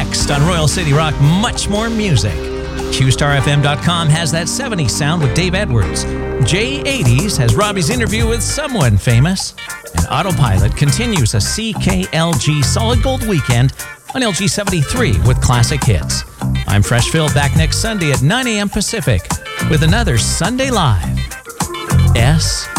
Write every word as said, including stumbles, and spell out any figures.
Next on Royal City Rock, much more music. Q Star F M dot com has that seventies sound with Dave Edwards. J eighties has Robbie's interview with someone famous. And Autopilot continues a C K L G Solid Gold weekend on L G seventy-three with classic hits. I'm Fresh Phil, back next Sunday at nine a.m. Pacific with another Sunday Live. S